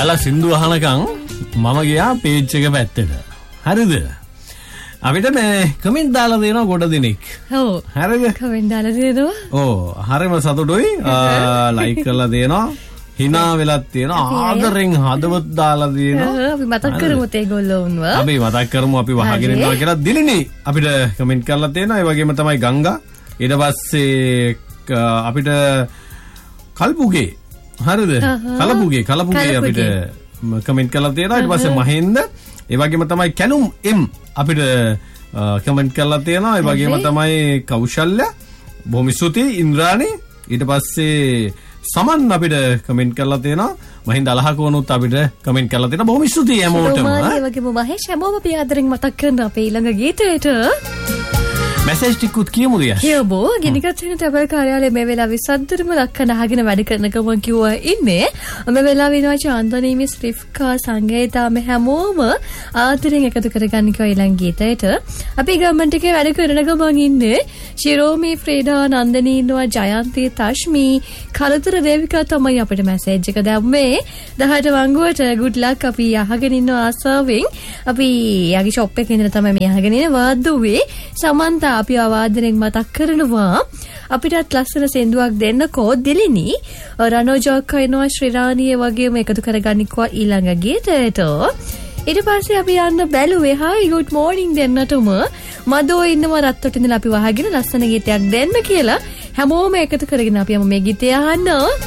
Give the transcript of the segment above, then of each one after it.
ඔයාලා සින්දු අහනකම් මම ගියා පේජ් එක පැත්තට. හරිද? අපිට මේ කමෙන්ට් දාලා දෙනවා ගොඩ දෙනෙක්. ඔව්. හරිද? කමෙන්ට් දාලා දෙනවා. ඔව්. හරිම සතුටුයි. ලයික් කරලා දෙනවා. hina වෙලක් තියෙනවා. ආදරෙන් හදවත් දාලා දෙනවා. අපි මතක් කරමු ඒගොල්ලෝන්ව. අපි මතක් කරමු අපි වහගෙන ඉන්නවා කියලා දිලිනි අපිට කමෙන්ට් කරලා තියෙනවා. ඒ වගේම තමයි ගංගා. ඊට පස්සේ අපිට කල්පුගේ හරිද? කලපුගේ අපිට කමෙන්ට් කරලා තියෙනවා. ඊට පස්සේ මහෙන්ද ඒ වගේම තමයි කැනුම් එම් අපිට කමෙන්ට් කරලා තියෙනවා. ඒ වගේම තමයි කෞශල්‍ය බොහොම ස්තුතියි ඉන්ද්‍රාණි. ඊට පස්සේ සමන් අපිට කමෙන්ට් කරලා තියෙනවා. මහින්ද අලහකෝනුත් අපිට කමෙන්ට් කරලා තියෙනවා. බොහොම ස්තුතියි හැමෝටම. ඒ වගේම මහේෂ් හැමෝම අපි ආදරෙන් මතක් කරන අපේ ඊළඟ ගීතයට මැසේජ් ටිකුත් කියමුද යස්? කියමු. ගෙනිකත් වෙන ටැබල් කාර්යාලයේ මේ වෙලාවේ සද්දරම ලක්කන අහගෙන වැඩ කරන ගමන් කිව්වා ඉන්නේ. මේ වෙලාවේ ඉනවා චාන්දනී මිස් රිෆ්කා සංගීතා මේ හැමෝම ආදරෙන් එකතු කරගන්න කිව්වා ඊළඟ ගීතයට. අපි ගමන්ට් එකේ වැඩ කරන ගමන් ඉන්නේ. ශිරෝමි ෆ්‍රීඩා නන්දනී ඉන්නවා ජයන්ති තශ්මි කලතර දේවිකා තමයි අපිට මැසේජ් එක දැම්මේ. 10ට වංගුවට good luck අපි අහගෙන ඉන්න ආසාවෙන්. අපි යාගේ ෂොප් එකේ ඉඳලා තමයි මේ අහගෙන ඉන්නේ වාද්දුවේ. සමන්ත අපි ආවාදනෙන් මතක් කරනවා අපිටත් ලස්සන සෙන්දුවක් දෙන්නකෝ දිලිනි රණෝජක් වෙනවා ශ්‍රීරාණිය වගේම එකතු කරගන්නකෝ ඊළඟ ගීතයට. ඊට පස්සේ අපි යන්න බැලුවේ hi good morning දෙන්නටම මදෝ ඉන්නවා රත්තොට ඉඳලා අපි වහගෙන ලස්සන ගීතයක් දෙන්න කියලා හැමෝම එකතු කරගෙන අපි යමු මේ ගීතය අහන්න.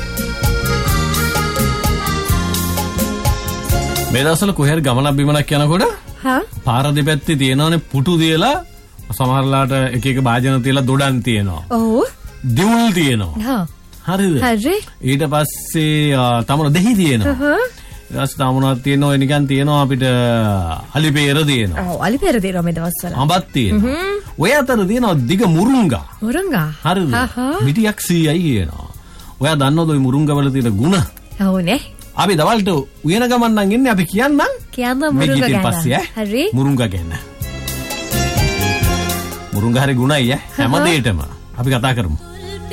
මේ දවස්වල කොහෙද ගමනක් බිමනක් යනකොට පාර දෙපැත්තේ තියෙනවනේ පුටු තියලා සමහරලාට එක එක භාජන තියලා දොඩන් තියෙනවා. ඔව්. දිවුල් තියෙනවා. හරිද? හරි. ඊට පස්සේ තමන දෙහි තියෙනවා. ඊට පස්සේ තමනක් තියෙනවා නිකන් තියෙනවා අපිට අලිපේර තියෙනවා. ඔව් අලිපේර තියෙනවා මේ දවස්වල. අඹක් තියෙනවා. ඔය අතර තියෙනවා දිග මුරුංගා. මුරුංගා. හරිද? මිටියක් 100යි කියනවා. ඔයා දන්නවද ওই මුරුංගා වල තියෙන ಗುಣ? ඔව්නේ. අපි දවල්ට උයන ගමන් නම් ඉන්නේ අපි කියන්නම්. මුරුංගා ගැන. පස්සේ හරි. මුරුංගා ගැන. මුරුංගා හරි ගුණයි හැම දෙයකම අපි කතා කරමු.